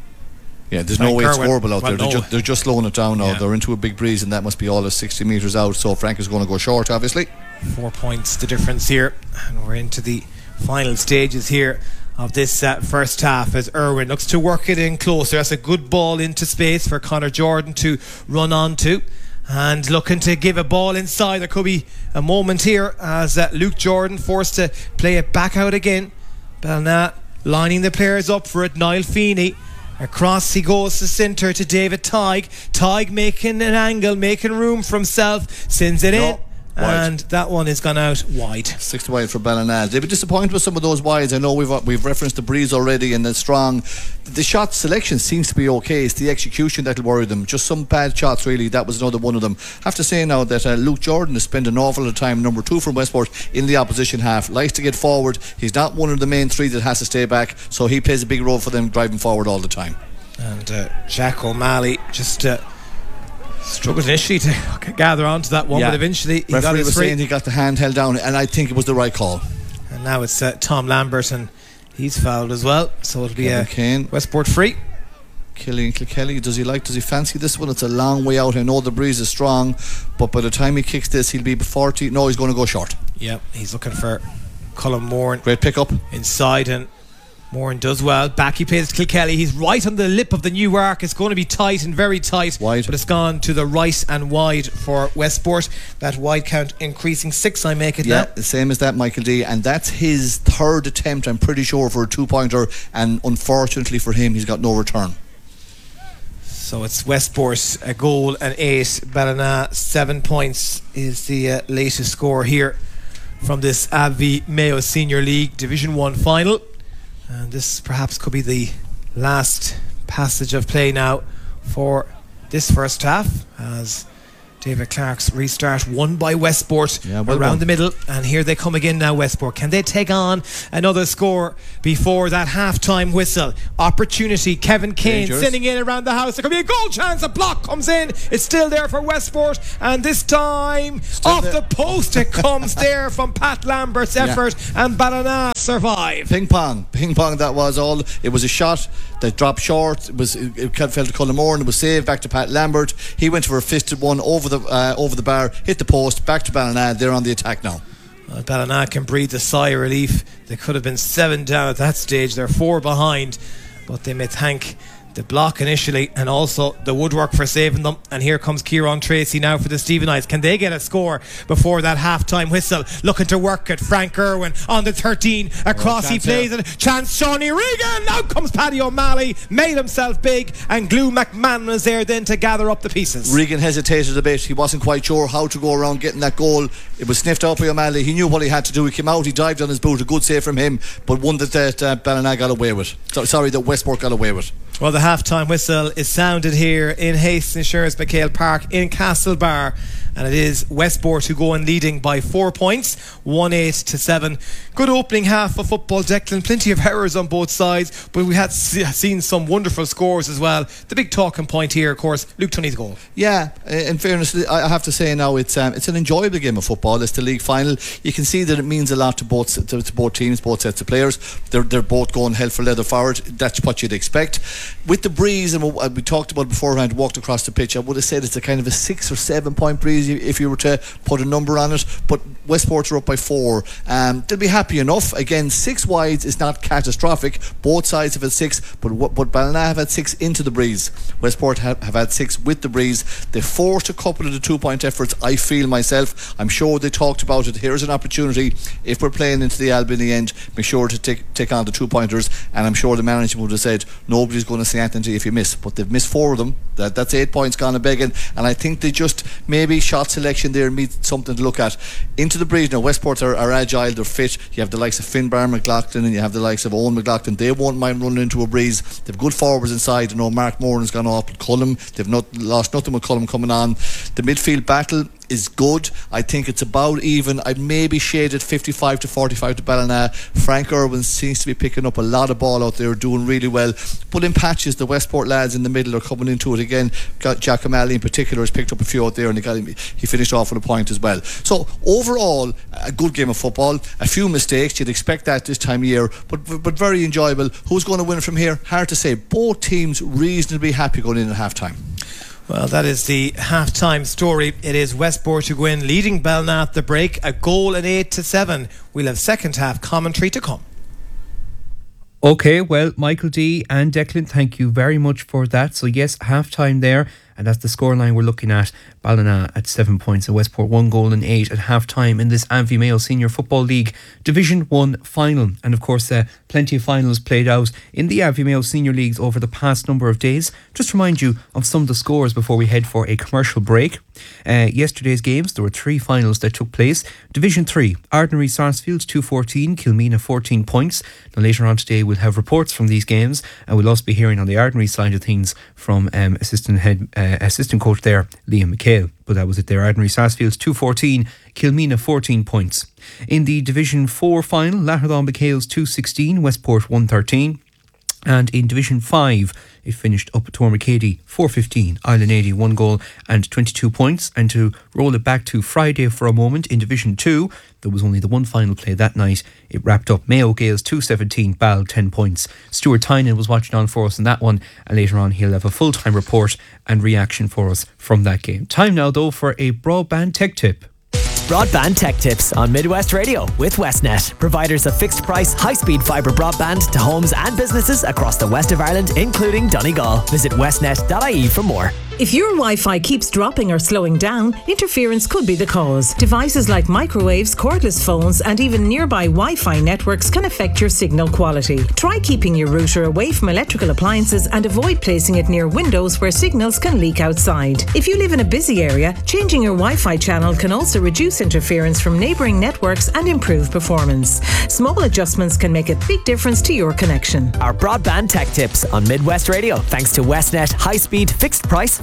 Yeah, there's Frank no way it's Irwin. horrible out well, there. They're, no. ju- they're just slowing it down now. Yeah. They're into a big breeze, and that must be all of sixty metres out. So Frank is going to go short, obviously. Four points the difference here, and we're into the final stages here of this uh, first half as Irwin looks to work it in closer. That's a good ball into space for Conor Jordan to run on to, and looking to give a ball inside. There could be a moment here as uh, Luke Jordan forced to play it back out again. Ballina lining the players up for it. Niall Feeney across he goes to centre to David Tighe. Tighe making an angle, making room for himself, sends it no. in. Wide. And that one is gone out wide. Six wide for Ballina. They've been disappointed with some of those wides. I know we've we've referenced the breeze already and the strong. The shot selection seems to be okay. It's the execution that'll worry them. Just some bad shots, really. That was another one of them. I have to say now that uh, Luke Jordan has spent an awful lot of time, number two from Westport, in the opposition half. Likes to get forward. He's not one of the main three that has to stay back, so he plays a big role for them driving forward all the time. And uh, Jack O'Malley just uh, struggled initially to gather onto that one, yeah. but eventually he Referee got his was free. saying he got the hand held down, and I think it was the right call. And now it's uh, Tom Lambert, and he's fouled as well, so it'll be a Kane. Westport free. Killian Kilkelly, does he like, does he fancy this one? It's a long way out. I know the breeze is strong, but by the time he kicks this, he'll be forty. No, he's going to go short. Yeah, he's looking for Colin Moran. Great pick up inside, and Moran does well. Back he plays Kilkelly. He's right on the lip of the new arc. It's going to be tight and very tight, wide. But it's gone to the right and wide for Westport. That wide count increasing six, I make it yeah, now. the same as that, Michael D. And that's his third attempt, I'm pretty sure, for a two-pointer, and unfortunately for him, he's got no return. So it's Westport a goal and eight. Ballina seven points is the uh, latest score here from this A V I Mayo Senior League Division one final. And this perhaps could be the last passage of play now for this first half, as David Clark's restart won by Westport yeah, well around done. the middle, and here they come again now. Westport, can they take on another score before that half-time whistle? Opportunity. Kevin Kane Dangerous. sending in around the house. There could be a goal chance. A block comes in. It's still there for Westport, and this time Still off there. the post it comes there from Pat Lambert's Yeah. effort, and Ballina survive. Ping pong, ping pong. That was all. It was a shot that dropped short. It was it, it fell to Cullen Moore and it was saved back to Pat Lambert. He went for a fisted one over the uh, over the bar, hit the post, back to Ballina. They're on the attack now. Well, Ballina can breathe a sigh of relief. They could have been seven down at that stage. They're four behind, but they may thank the block initially and also the woodwork for saving them. And here comes Kieran Tracy now for the Stephenites. Can they get a score before that half-time whistle? Looking to work it. Frank Irwin on the thirteen. Across he plays it. Chance Shawnee Regan. Out comes Paddy O'Malley. Made himself big. And Glue McMahon was there then to gather up the pieces. Regan hesitated a bit. He wasn't quite sure how to go around getting that goal. It was sniffed out by O'Malley. He knew what he had to do. He came out, he dived on his boot. A good save from him, but one that, that uh, Ballina got away with. So, sorry, that Westport got away with. Well, the half-time whistle is sounded here in Hastings Insurance McHale Park in Castlebar, and it is Westport who go in leading by four points, one eight to seven. Good opening half of football, Declan. Plenty of errors on both sides, but we had seen some wonderful scores as well. The big talking point here, of course, Luke Tunney's goal. Yeah, in fairness, I have to say now it's um, it's an enjoyable game of football. It's the league final. You can see that it means a lot to both to, to both teams, both sets of players. They're they're both going hell for leather forward. That's what you'd expect. With the breeze, and what we talked about beforehand, walked across the pitch, I would have said it's a kind of a six or seven point breeze if you were to put a number on it. But Westport are up by four. Um, they'll be happy enough. Again, six wides is not catastrophic. Both sides have had six, but but Ballina have had six into the breeze. Westport have, have had six with the breeze. They forced a couple of the two point efforts. I feel myself. I'm sure they talked about it. Here's an opportunity. If we're playing into the Albion in the end, make sure to take take on the two pointers. And I'm sure the management would have said nobody's going to say anything to you if you miss. But they've missed four of them. That that's eight points gone a begging. And I think they just maybe shot selection there means something to look at. Into the breeze now. Westport are, are agile. They're fit. You have the likes of Finbar McLaughlin and you have the likes of Owen McLaughlin. They won't mind running into a breeze. They've good forwards inside. I know Mark Moran has gone off with Cullum. They've not lost nothing with Cullum coming on. The midfield battle is good. I think it's about even. I'd maybe shaded fifty-five to forty-five to Ballina. Frank Irwin seems to be picking up a lot of ball out there, doing really well. But in patches, the Westport lads in the middle are coming into it again. Got Jack O'Malley in particular has picked up a few out there, and he got him, he finished off with a point as well. So overall, a good game of football. A few mistakes, you'd expect that this time of year, but but very enjoyable. Who's going to win from here? Hard to say. Both teams reasonably happy going in at half time. Well, that is the half-time story. It is Westport who go in leading Ballina at the break, a goal at eight to seven. We'll have second half commentary to come. Okay, well, Michael D and Declan, thank you very much for that. So yes, half-time there, and that's the scoreline we're looking at. Ballina at seven points and Westport one goal and eight at half-time in this Anvie Mayo Senior Football League Division one final. And of course, uh, plenty of finals played out in the Anvie Mayo Senior Leagues over the past number of days. Just to remind you of some of the scores before we head for a commercial break. Uh, yesterday's games, there were three finals that took place. Division three, Ardnary Sarsfield two fourteen, Kilmena fourteen points. Now later on today we'll have reports from these games, and we'll also be hearing on the Ardnary side of things from um, assistant head uh, assistant coach there, Liam McHale. But that was it there. Ardnary Sarsfield two fourteen, Kilmena fourteen points. In the Division four final, Latterdon McHale's two sixteen, Westport one thirteen. And in Division five, it finished up at Tormacady four fifteen, Island eighty, one goal and twenty-two points. And to roll it back to Friday for a moment, in Division two, there was only the one final play that night. It wrapped up Mayo Gales two seventeen, Ball ten points. Stuart Tynan was watching on for us in that one, and later on he'll have a full-time report and reaction for us from that game. Time now though for a broadband tech tip. Broadband Tech Tips on Midwest Radio with Westnet, providers of fixed price, high speed fibre broadband to homes and businesses across the west of Ireland, including Donegal. Visit westnet dot I E for more. If your Wi-Fi keeps dropping or slowing down, interference could be the cause. Devices like microwaves, cordless phones, and even nearby Wi-Fi networks can affect your signal quality. Try keeping your router away from electrical appliances and avoid placing it near windows where signals can leak outside. If you live in a busy area, changing your Wi-Fi channel can also reduce interference from neighbouring networks and improve performance. Small adjustments can make a big difference to your connection. Our Broadband Tech Tips on Midwest Radio, thanks to Westnet high speed fixed price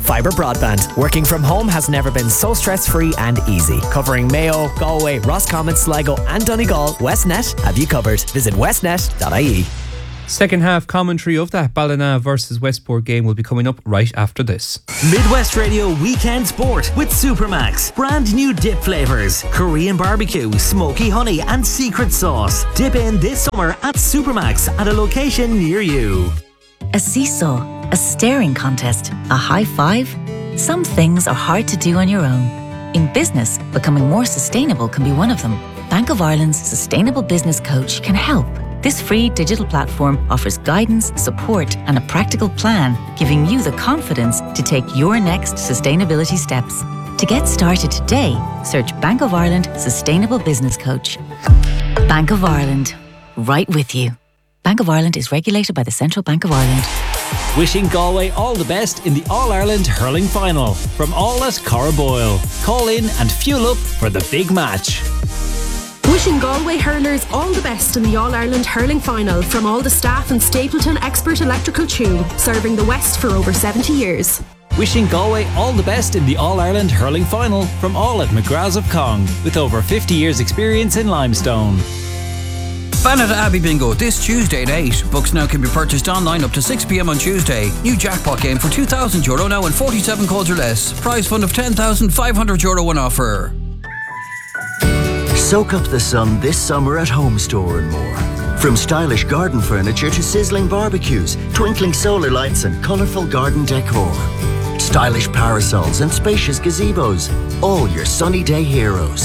fibre broadband. Working from home has never been so stress-free and easy. Covering Mayo, Galway, Roscommon, Sligo and Donegal, Westnet have you covered. Visit westnet dot I E. Second half commentary of that Ballina versus Westport game will be coming up right after this. Midwest Radio Weekend Sport with Supermax. Brand new dip flavours. Korean barbecue, smoky honey and secret sauce. Dip in this summer at Supermax at a location near you. A seesaw, a staring contest, a high five. Some things are hard to do on your own. In business, becoming more sustainable can be one of them. Bank of Ireland's Sustainable Business Coach can help. This free digital platform offers guidance, support and a practical plan, giving you the confidence to take your next sustainability steps. To get started today, search Bank of Ireland Sustainable Business Coach. Bank of Ireland, right with you. Bank of Ireland is regulated by the Central Bank of Ireland. Wishing Galway all the best in the All-Ireland Hurling Final. From all at Cara Boyle. Call in and fuel up for the big match. Wishing Galway hurlers all the best in the All-Ireland Hurling Final from all the staff and Stapleton Expert Electrical Tune, serving the West for over seventy years. Wishing Galway all the best in the All-Ireland Hurling Final from all at McGrath's of Cong, with over fifty years experience in limestone. Banat Abbey Bingo this Tuesday at eight. Books now can be purchased online up to six p m on Tuesday. New jackpot game for two thousand euro now and forty-seven calls or less. Prize fund of ten thousand five hundred euro on offer. Soak up the sun this summer at Home Store and more. From stylish garden furniture to sizzling barbecues, twinkling solar lights and colourful garden decor. Stylish parasols and spacious gazebos, all your sunny day heroes.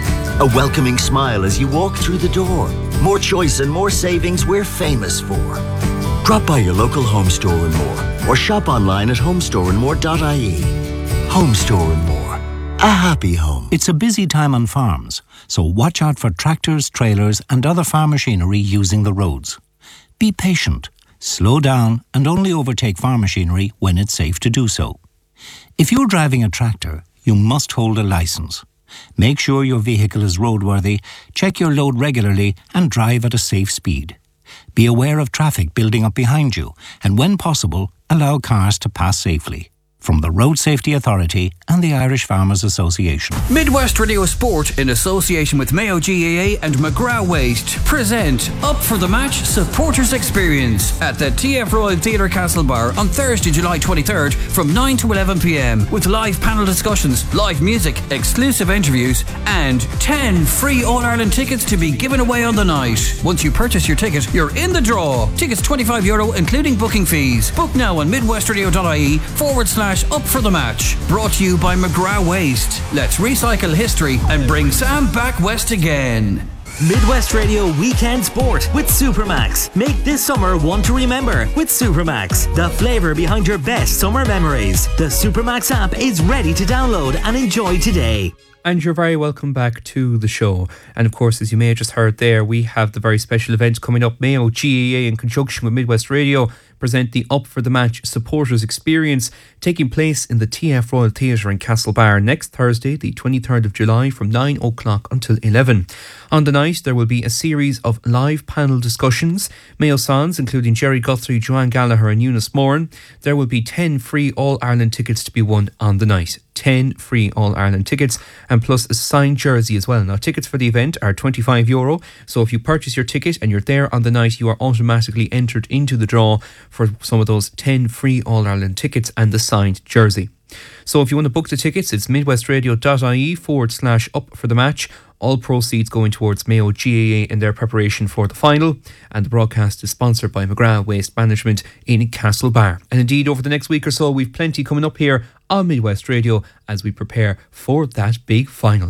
A welcoming smile as you walk through the door. More choice and more savings we're famous for. Drop by your local Home Store and more, or shop online at home store and more dot I E. Home Store and more. A happy home. It's a busy time on farms, so watch out for tractors, trailers and other farm machinery using the roads. Be patient, slow down and only overtake farm machinery when it's safe to do so. If you're driving a tractor, you must hold a licence. Make sure your vehicle is roadworthy, check your load regularly and drive at a safe speed. Be aware of traffic building up behind you and when possible, allow cars to pass safely. From the Road Safety Authority and the Irish Farmers Association. Midwest Radio Sport, in association with Mayo G A A and McGrath Waste, present Up for the Match Supporters Experience at the T F Royal Theatre Castlebar on Thursday, July twenty-third from nine to eleven p m with live panel discussions, live music, exclusive interviews and ten free All-Ireland tickets to be given away on the night. Once you purchase your ticket, you're in the draw. Tickets twenty-five euro including booking fees. Book now on midwestradio dot I E forward slash Up for the Match. Brought to you by McGrath Waste. Let's recycle history and bring Sam back west again. Midwest Radio Weekend Sport with Supermax. Make this summer one to remember with Supermax, the flavour behind your best summer memories. The Supermax app is ready to download and enjoy today. And you're very welcome back to the show. And of course, as you may have just heard there, we have the very special event coming up. Mayo G A A in conjunction with Midwest Radio present the Up for the Match Supporters Experience, taking place in the T F Royal Theatre in Castlebar next Thursday, the twenty-third of July from nine o'clock until eleven. On the night, there will be a series of live panel discussions, Mayo songs including Jerry Guthrie, Joanne Gallagher and Eunice Moran. There will be ten free All-Ireland tickets to be won on the night. ten free All-Ireland tickets and plus a signed jersey as well. Now, tickets for the event are twenty-five euro, so if you purchase your ticket and you're there on the night, you are automatically entered into the draw for some of those ten free All-Ireland tickets and the signed jersey. So if you want to book the tickets, it's midwestradio dot I E forward slash up for the match. All proceeds going towards Mayo G A A in their preparation for the final, and the broadcast is sponsored by McGrath Waste Management in Castlebar. And indeed, over the next week or so, we've plenty coming up here on Midwest Radio as we prepare for that big final.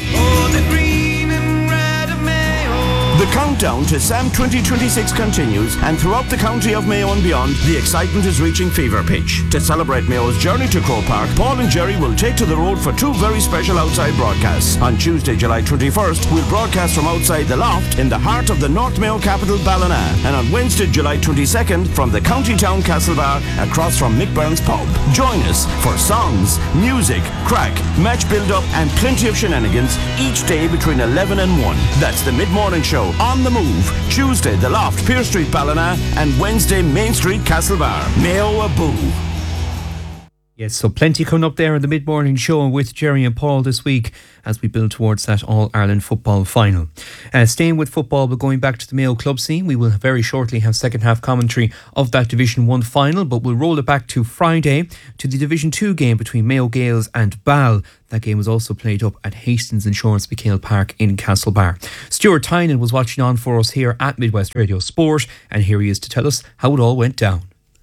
The countdown to SAM twenty twenty-six continues, and throughout the county of Mayo and beyond, the excitement is reaching fever pitch. To celebrate Mayo's journey to Croke Park, Paul and Jerry will take to the road for two very special outside broadcasts. On Tuesday, July twenty-first, we'll broadcast from outside the Loft in the heart of the North Mayo capital, Ballina, and on Wednesday, July twenty-second, from the county town Castlebar, across from Mick Burns Pub. Join us for songs, music, crack, match build-up, and plenty of shenanigans each day between eleven and one. That's the mid-morning show. On the Move, Tuesday, the Loft, Pier Street, Ballina, and Wednesday, Main Street, Castlebar. Mayo a boo. Yes, so plenty coming up there in the mid-morning show with Jerry and Paul this week as we build towards that All-Ireland football final. Uh, staying with football, but going back to the Mayo club scene, we will very shortly have second half commentary of that Division one final, but we'll roll it back to Friday to the Division two game between Mayo Gaels and Ball. That game was also played up at Hastings Insurance McHale Park in Castlebar. Stuart Tynan was watching on for us here at Midwest Radio Sport, and here he is to tell us how it all went down.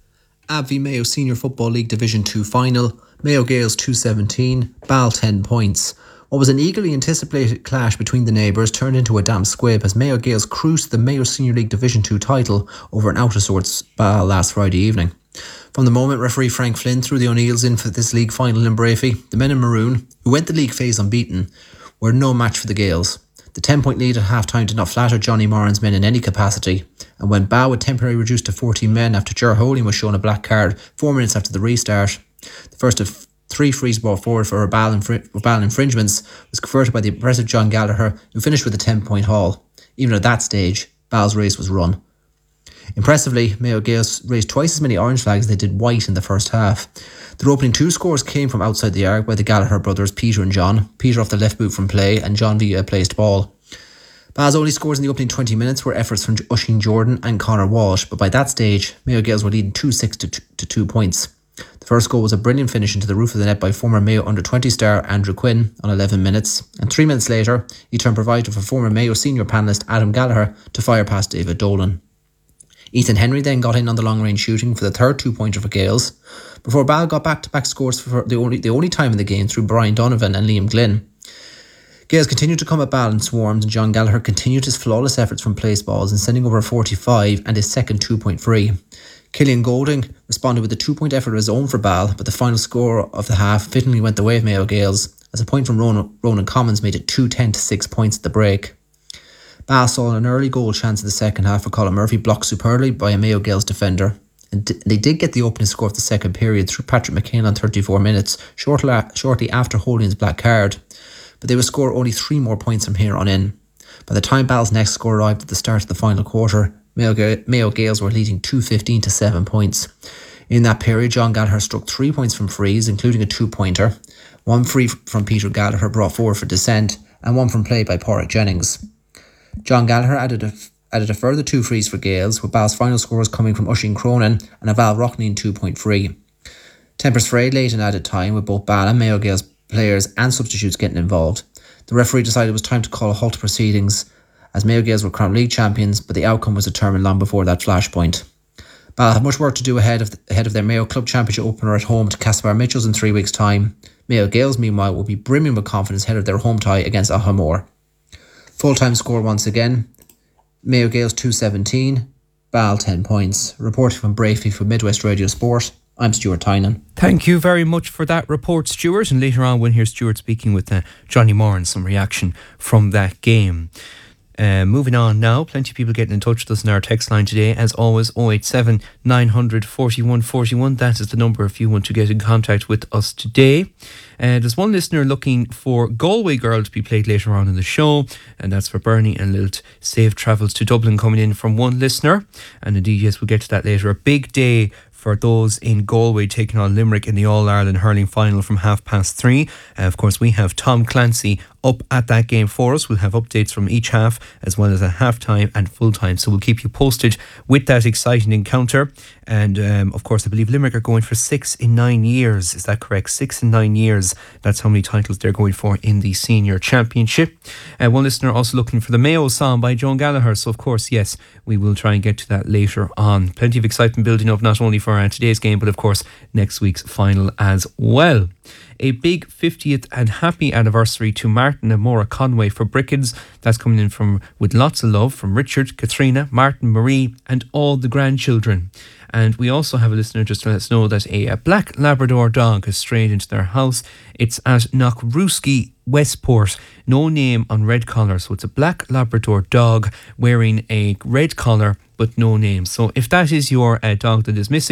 A B V Mayo Senior Football League Division two final, Mayo Gaels two seventeen, Ball ten points. What was an eagerly anticipated clash between the neighbours turned into a damn squib as Mayo Gaels cruised the Mayo Senior League Division two title over an out-of-sorts Ball last Friday evening. From the moment referee Frank Flynn threw the O'Neills in for this league final in Brafey, the men in maroon, who went the league phase unbeaten, were no match for the Gaels. The ten-point lead at half-time did not flatter Johnny Moran's men in any capacity, and when Ball were temporarily reduced to fourteen men after Ger Holing was shown a black card four minutes after the restart, the first of three frees brought forward for Ball infri- infringements was converted by the impressive John Gallagher, who finished with a ten-point haul. Even at that stage, Ball's race was run. Impressively, Mayo Gaels raised twice as many orange flags as they did white in the first half. Their opening two scores came from outside the arc by the Gallagher brothers, Peter and John. Peter off the left boot from play and John via a placed ball. Ball's only scores in the opening twenty minutes were efforts from Oisin Jordan and Conor Walsh, but by that stage, Mayo Gaels were leading two six to two points. The first goal was a brilliant finish into the roof of the net by former Mayo under twenty star Andrew Quinn on eleven minutes, and three minutes later, he turned provider for former Mayo senior panellist Adam Gallagher to fire past David Dolan. Ethan Henry then got in on the long-range shooting for the third two-pointer for Gaels, before Ball got back-to-back scores for the only, the only time in the game through Brian Donovan and Liam Glynn. Gaels continued to come at Ball in swarms, and John Gallagher continued his flawless efforts from place balls and sending over a forty-five and his second two-point free. Killian Golding responded with a two-point effort of his own for Ball, but the final score of the half fittingly went the way of Mayo Gaels, as a point from Ronan, Ronan Commons made it two ten to six points at the break. Ball saw an early goal chance in the second half for Colin Murphy, blocked superbly by a Mayo Gaels defender. And d- they did get the opening score of the second period through Patrick McCain on thirty-four minutes, shortly, shortly after Holding's black card. But they would score only three more points from here on in. By the time Ball's next score arrived at the start of the final quarter, Mayo, Ga- Mayo Gaels were leading two fifteen to seven points. In that period, John Gallagher struck three points from frees, including a two-pointer, one free from Peter Gallagher brought forward for dissent, and one from play by Porrick Jennings. John Gallagher added a, added a further two frees for Gaels, with Ball's final scores coming from Oisin Cronin and a Val Rockney two-point free. Tempers frayed late in added time, with both Ball and Mayo Gaels players and substitutes getting involved. The referee decided it was time to call a halt to proceedings, as Mayo Gaels were crowned league champions, but the outcome was determined long before that flashpoint. Ball have much work to do ahead of, the, ahead of their Mayo Club Championship opener at home to Castlebar Mitchells in three weeks' time. Mayo Gaels, meanwhile, will be brimming with confidence ahead of their home tie against Ahamore. Full-time score once again, Mayo Gaels two seventeen, Ball ten points. Reporting from Brafey for Midwest Radio Sport, I'm Stuart Tynan. Thank you very much for that report, Stuart. And later on we'll hear Stuart speaking with uh, Johnny Moran, some reaction from that game. Uh, moving on now, plenty of people getting in touch with us in our text line today. As always, oh eight seven, nine hundred, forty-one forty-one. That is the number if you want to get in contact with us today. Uh, there's one listener looking for Galway Girl to be played later on in the show, and that's for Bernie and Lilt. Safe travels to Dublin coming in from one listener. And indeed, yes, we'll get to that later. A big day for those in Galway taking on Limerick in the All-Ireland hurling final from half past three. Uh, of course, we have Tom Clancy up at that game for us. We'll have updates from each half as well as at half-time and full-time. So we'll keep you posted with that exciting encounter. And um, of course, I believe Limerick are going for six in nine years. Is that correct? Six in nine years. That's how many titles they're going for in the senior championship. Uh, one listener also looking for the Mayo song by Joan Gallagher. So of course, yes, we will try and get to that later on. Plenty of excitement building up not only for uh, today's game, but of course next week's final as well. A big fiftieth and happy anniversary to Martin and Maura Conway for Brickens. That's coming in from with lots of love from Richard, Katrina, Martin, Marie and all the grandchildren. And we also have a listener just to let us know that a, a black Labrador dog has strayed into their house. It's at Knockruski, Westport. No name on red collar. So it's a black Labrador dog wearing a red collar but no name. So if that is your uh, dog that is missing,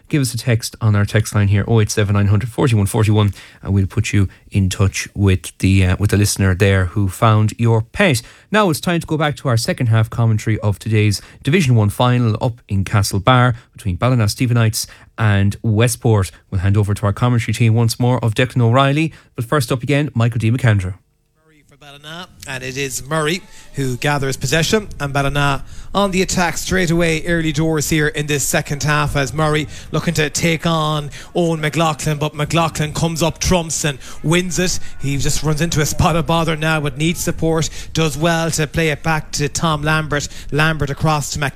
give us a text on our text line here, oh eight seven nine hundred forty-one forty-one, and we'll put you in touch with the uh, with the listener there who found your pet. Now it's time to go back to our second half commentary of today's Division one final up in Castlebar between Ballina Stephenites and Westport. We'll hand over to our commentary team once more of Declan O'Reilly, but first up again, Michael D. McAndrew. Ballina, and it is Murray who gathers possession, and Ballina on the attack straight away early doors here in this second half, as Murray looking to take on Owen McLaughlin, but McLaughlin comes up trumps and wins it. He just runs into a spot of bother now but needs support, does well to play it back to Tom Lambert. Lambert across to Mac